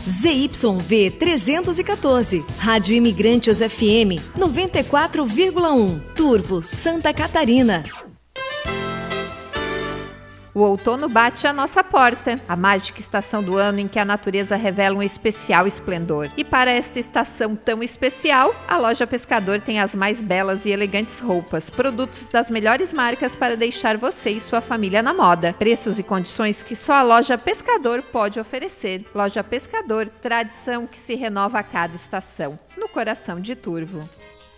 ZYV 314, Rádio Imigrantes FM 94,1, Turvo, Santa Catarina. O outono bate à nossa porta, a mágica estação do ano em que a natureza revela um especial esplendor. E para esta estação tão especial, a Loja Pescador tem as mais belas e elegantes roupas, produtos das melhores marcas para deixar você e sua família na moda. Preços e condições que só a Loja Pescador pode oferecer. Loja Pescador, tradição que se renova a cada estação, no coração de Turvo.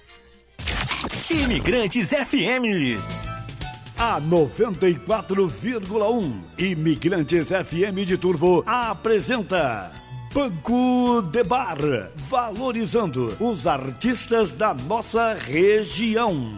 Imigrantes FM. A 94,1 Imigrantes FM de Turvo apresenta Banco de Bar, valorizando os artistas da nossa região.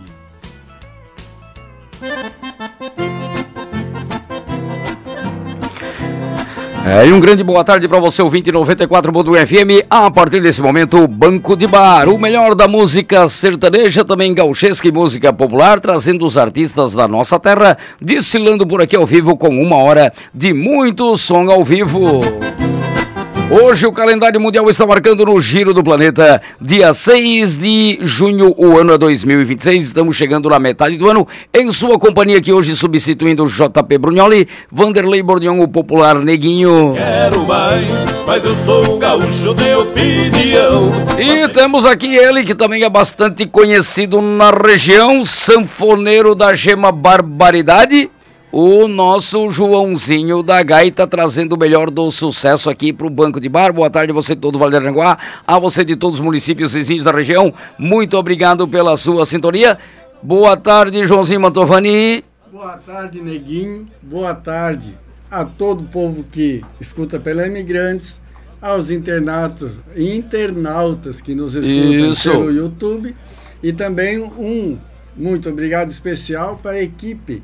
E um grande boa tarde para você, ouvinte 94 Bodo FM. A partir desse momento, Banco de Bar, o melhor da música sertaneja, também gauchesca e música popular, trazendo os artistas da nossa terra, desfilando por aqui ao vivo com 1 hora de muito som ao vivo. Hoje o calendário mundial está marcando no giro do planeta, dia 6 de junho, o ano é 2026, estamos chegando na metade do ano, em sua companhia aqui hoje substituindo o JP Brugnoli, Vanderlei Bordignon, o popular Neguinho. Quero mais, mas eu sou um gaúcho de opinião. E temos aqui ele que também é bastante conhecido na região, sanfoneiro da Gema Barbaridade, o nosso Joãozinho da Gaita, trazendo o melhor do sucesso aqui para o Banco de Bar. Boa tarde a você de todo o Vale do Aranguá, a você de todos os municípios vizinhos da região. Muito obrigado pela sua sintonia. Boa tarde, Joãozinho Mantovani. Boa tarde, Neguinho. Boa tarde a todo o povo que escuta pela Imigrantes, aos internautas que nos escutam pelo YouTube. E também um muito obrigado especial para a equipe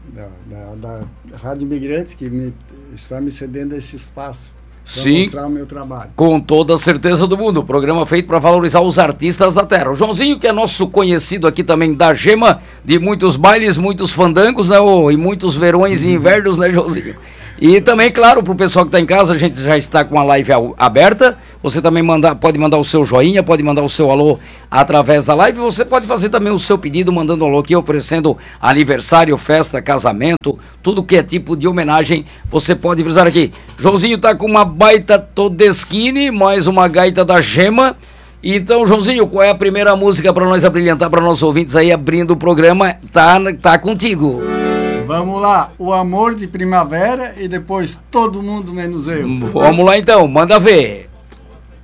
da Rádio Imigrantes, que está me cedendo esse espaço para mostrar o meu trabalho. Com toda a certeza do mundo, o programa feito para valorizar os artistas da terra. O Joãozinho, que é nosso conhecido aqui também da Gema, de muitos bailes, muitos fandangos, né, e muitos verões e invernos, né, Joãozinho? E também, claro, para o pessoal que está em casa, a gente já está com a live aberta. Você também pode mandar o seu joinha, pode mandar o seu alô através da live. Você pode fazer também o seu pedido, mandando um alô aqui, oferecendo aniversário, festa, casamento, tudo que é tipo de homenagem, você pode frisar aqui. Joãozinho tá com uma baita Todeschini, mais uma gaita da Gema. Então, Joãozinho, qual é a primeira música para nós abrilhantar para nossos ouvintes aí, abrindo o programa? Tá contigo. Vamos lá, O Amor de Primavera e depois Todo Mundo Menos Eu. Vamos lá então, manda ver.